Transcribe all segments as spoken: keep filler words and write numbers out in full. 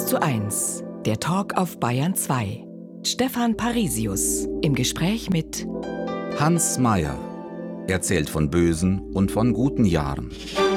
eins zu eins, der Talk auf Bayern zwei. Stefan Parisius im Gespräch mit Hans Mayer erzählt von bösen und von guten Jahren.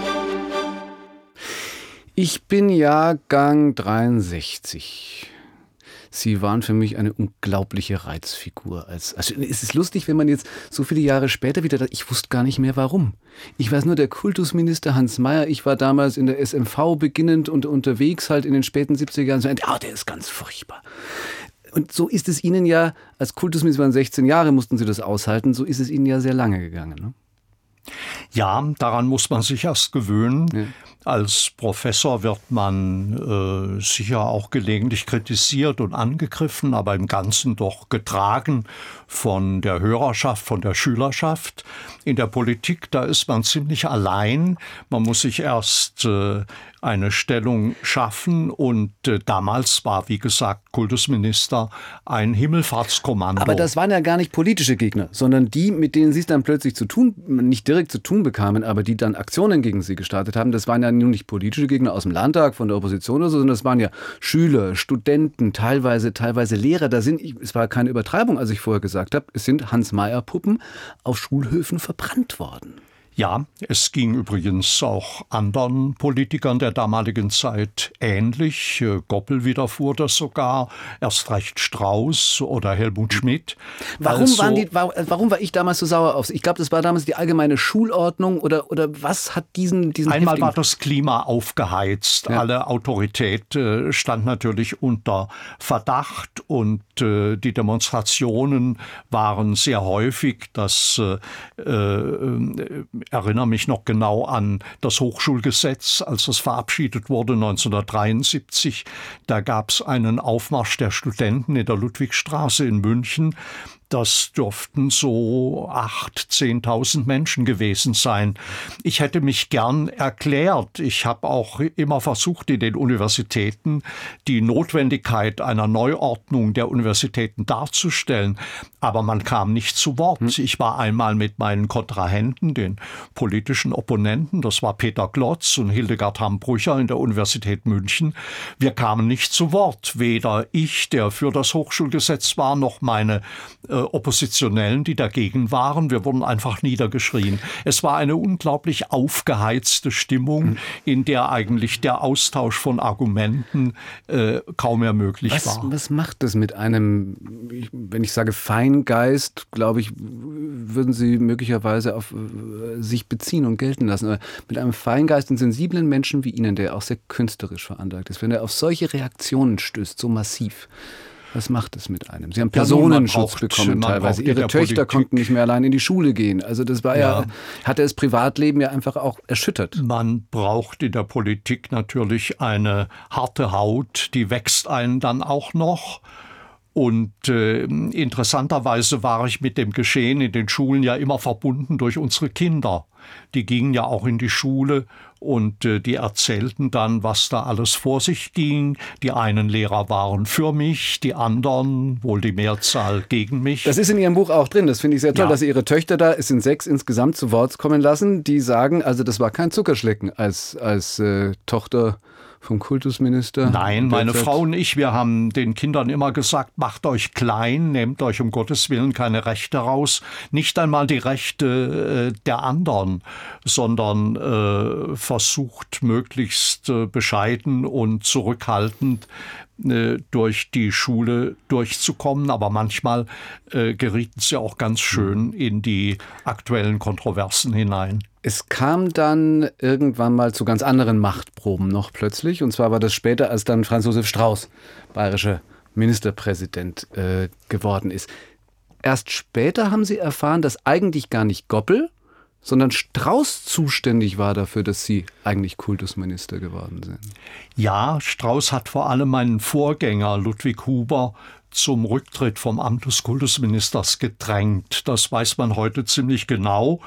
Ich bin Jahrgang dreiundsechzig. Sie waren für mich eine unglaubliche Reizfigur. Als, also es ist lustig, wenn man jetzt so viele Jahre später wieder, ich wusste gar nicht mehr warum. Ich weiß nur, der Kultusminister Hans Mayer, ich war damals in der S M V beginnend und unterwegs halt in den späten siebziger Jahren, so, ah, der ist ganz furchtbar. Und so ist es Ihnen ja, als Kultusminister waren sechzehn Jahre, mussten Sie das aushalten, so ist es Ihnen ja sehr lange gegangen, ne? Ja, daran muss man sich erst gewöhnen. Ja. Als Professor wird man äh, sicher auch gelegentlich kritisiert und angegriffen, aber im Ganzen doch getragen von der Hörerschaft, von der Schülerschaft. In der Politik, da ist man ziemlich allein. Man muss sich erst äh, eine Stellung schaffen und äh, damals war, wie gesagt, Kultusminister ein Himmelfahrtskommando. Aber das waren ja gar nicht politische Gegner, sondern die, mit denen Sie es dann plötzlich zu tun, nicht direkt zu tun bekamen, aber die dann Aktionen gegen Sie gestartet haben, das waren ja nun nicht politische Gegner aus dem Landtag, von der Opposition oder so, sondern das waren ja Schüler, Studenten, teilweise, teilweise Lehrer. Da sind, es war keine Übertreibung, als ich vorher gesagt habe, es sind Hans-Mayer-Puppen auf Schulhöfen verbrannt worden. Ja, es ging übrigens auch anderen Politikern der damaligen Zeit ähnlich. Goppel widerfuhr das sogar, erst recht Strauß oder Helmut Schmidt. Warum, also, waren die, warum war ich damals so sauer auf Sie? Ich glaube, das war damals die allgemeine Schulordnung oder, oder was hat diesen, diesen Einmal heftigen... war das Klima aufgeheizt. Ja. Alle Autorität äh, stand natürlich unter Verdacht und äh, die Demonstrationen waren sehr häufig. Das äh, äh, erinnere mich noch genau an das Hochschulgesetz, als es verabschiedet wurde neunzehnhundertdreiundsiebzig. Da gab es einen Aufmarsch der Studenten in der Ludwigstraße in München. Das dürften so achttausend, zehntausend Menschen gewesen sein. Ich hätte mich gern erklärt. Ich habe auch immer versucht, in den Universitäten die Notwendigkeit einer Neuordnung der Universitäten darzustellen. Aber man kam nicht zu Wort. Hm. Ich war einmal mit meinen Kontrahenten, den politischen Opponenten, das war Peter Glotz und Hildegard Hamm-Brücher in der Universität München. Wir kamen nicht zu Wort. Weder ich, der für das Hochschulgesetz war, noch meine äh, Oppositionellen, die dagegen waren. Wir wurden einfach niedergeschrien. Es war eine unglaublich aufgeheizte Stimmung, in der eigentlich der Austausch von Argumenten äh, kaum mehr möglich was, war. Was macht das mit einem, wenn ich sage Feingeist, glaube ich, würden Sie möglicherweise auf äh, sich beziehen und gelten lassen. Aber mit einem Feingeist und sensiblen Menschen wie Ihnen, der auch sehr künstlerisch veranlagt ist, wenn er auf solche Reaktionen stößt, so massiv, was macht es mit einem? Sie haben Personenschutz ja, braucht, bekommen teilweise. Ihre Töchter Politik. Konnten nicht mehr allein in die Schule gehen. Also das war ja, ja hatte das Privatleben ja einfach auch erschüttert. Man braucht in der Politik natürlich eine harte Haut, die wächst einen dann auch noch. Und äh, interessanterweise war ich mit dem Geschehen in den Schulen ja immer verbunden durch unsere Kinder. Die gingen ja auch in die Schule und äh, die erzählten dann, was da alles vor sich ging. Die einen Lehrer waren für mich, die anderen, wohl die Mehrzahl, gegen mich. Das ist in Ihrem Buch auch drin. Das finde ich sehr toll, ja. dass Sie Ihre Töchter da, es sind sechs insgesamt, zu Wort kommen lassen. Die sagen, also das war kein Zuckerschlecken als, als äh, Tochter vom Kultusminister? Nein, meine Frau und ich, wir haben den Kindern immer gesagt, macht euch klein, nehmt euch um Gottes Willen keine Rechte raus, nicht einmal die Rechte äh, der anderen, sondern äh, versucht möglichst äh, bescheiden und zurückhaltend äh, durch die Schule durchzukommen. Aber manchmal äh, gerieten sie auch ganz schön in die aktuellen Kontroversen hinein. Es kam dann irgendwann mal zu ganz anderen Machtproben noch plötzlich. Und zwar war das später, als dann Franz Josef Strauß bayerischer Ministerpräsident äh, geworden ist. Erst später haben Sie erfahren, dass eigentlich gar nicht Goppel, sondern Strauß zuständig war dafür, dass Sie eigentlich Kultusminister geworden sind. Ja, Strauß hat vor allem meinen Vorgänger Ludwig Huber zum Rücktritt vom Amt des Kultusministers gedrängt. Das weiß man heute ziemlich genau.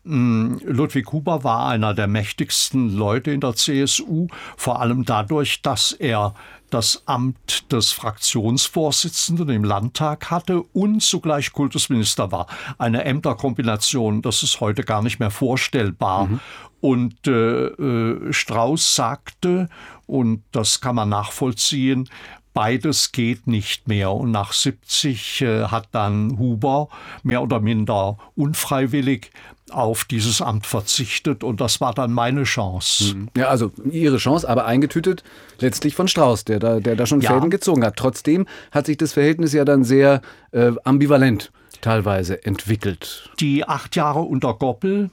Ludwig Huber war einer der mächtigsten Leute in der C S U, vor allem dadurch, dass er das Amt des Fraktionsvorsitzenden im Landtag hatte und zugleich Kultusminister war. Eine Ämterkombination, das ist heute gar nicht mehr vorstellbar. Mhm. Und äh, äh, Strauß sagte, und das kann man nachvollziehen, beides geht nicht mehr. Und nach siebzig äh, hat dann Huber mehr oder minder unfreiwillig auf dieses Amt verzichtet. Und das war dann meine Chance. Ja, also Ihre Chance, aber eingetütet letztlich von Strauß, der da, der da schon ja. Fäden gezogen hat. Trotzdem hat sich das Verhältnis ja dann sehr äh, ambivalent teilweise entwickelt. Die acht Jahre unter Goppel